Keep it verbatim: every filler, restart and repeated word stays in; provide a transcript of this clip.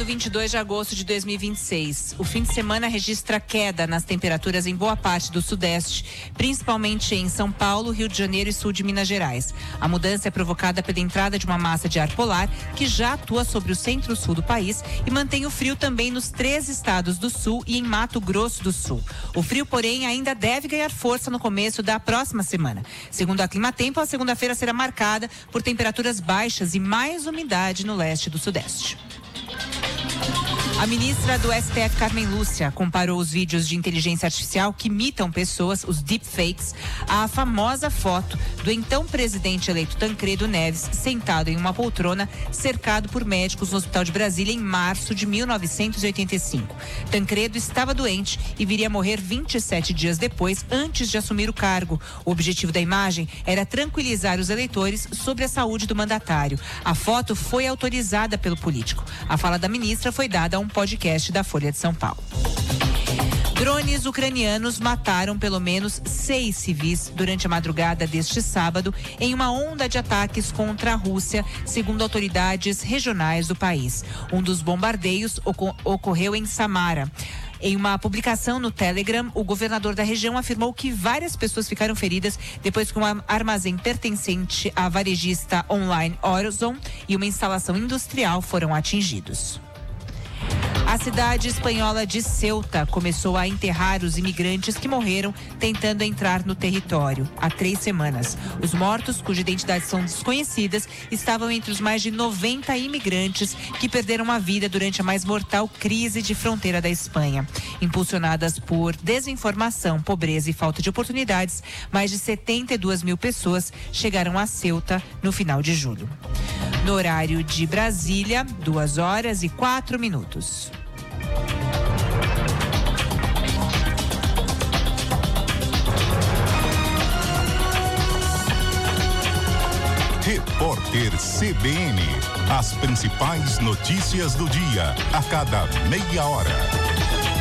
vinte e dois de agosto de dois mil e vinte e seis. O fim de semana registra queda nas temperaturas em boa parte do Sudeste, principalmente em São Paulo, Rio de Janeiro e sul de Minas Gerais. A mudança é provocada pela entrada de uma massa de ar polar que já atua sobre o centro-sul do país e mantém o frio também nos três estados do sul e em Mato Grosso do Sul. O frio, porém, ainda deve ganhar força no começo da próxima semana. Segundo a Climatempo, a segunda-feira será marcada por temperaturas baixas e mais umidade no leste do Sudeste. A ministra do S T F, Carmen Lúcia, comparou os vídeos de inteligência artificial que imitam pessoas, os deepfakes, à famosa foto do então presidente eleito Tancredo Neves sentado em uma poltrona cercado por médicos no Hospital de Brasília em março de mil novecentos e oitenta e cinco. Tancredo estava doente e viria a morrer vinte e sete dias depois, antes de assumir o cargo. O objetivo da imagem era tranquilizar os eleitores sobre a saúde do mandatário. A foto foi autorizada pelo político. A fala da ministra foi dada a um podcast da Folha de São Paulo. Drones ucranianos mataram pelo menos seis civis durante a madrugada deste sábado em uma onda de ataques contra a Rússia, segundo autoridades regionais do país. Um dos bombardeios ocor- ocorreu em Samara. Em uma publicação no Telegram, o governador da região afirmou que várias pessoas ficaram feridas depois que um armazém pertencente à varejista online Orozon e uma instalação industrial foram atingidos. A cidade espanhola de Ceuta começou a enterrar os imigrantes que morreram tentando entrar no território há três semanas. Os mortos, cuja identidade são desconhecidas, estavam entre os mais de noventa imigrantes que perderam a vida durante a mais mortal crise de fronteira da Espanha. Impulsionadas por desinformação, pobreza e falta de oportunidades, mais de setenta e duas mil pessoas chegaram a Ceuta no final de julho. No horário de Brasília, duas horas e quatro minutos. Repórter C B N. As principais notícias do dia, a cada meia hora.